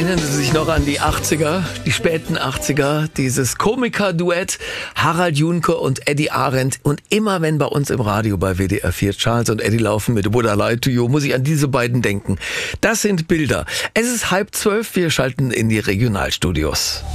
Erinnern Sie sich noch an die 80er, die späten 80er, dieses Komiker-Duett Harald Junke und Eddie Arendt. Und immer wenn bei uns im Radio bei WDR 4 Charles und Eddie laufen mit Would I Lie to You, muss ich an diese beiden denken. Das sind Bilder. Es ist 11:30, wir schalten in die Regionalstudios.